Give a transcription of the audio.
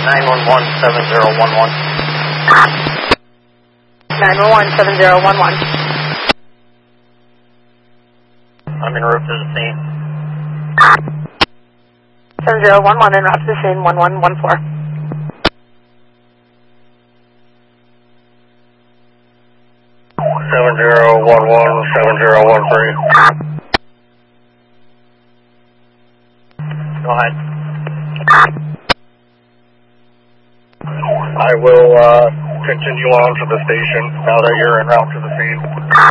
911-7011. 911-7011. I'm en route to the scene. 7011 en route to the scene, 1114. 7013. Go ahead. I will continue on to the station now that you're en route to the scene.